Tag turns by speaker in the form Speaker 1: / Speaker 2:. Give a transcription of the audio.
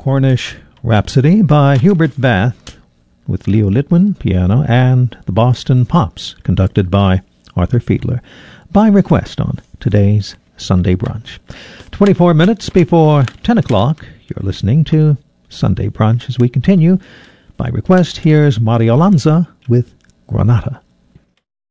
Speaker 1: Cornish Rhapsody by Hubert Bath with Leo Litwin, piano, and the Boston Pops, conducted by Arthur Fiedler, by request on today's Sunday Brunch. 24 minutes before 10 o'clock, you're listening to Sunday Brunch. As we continue, by request, here's Mario Lanza with Granada.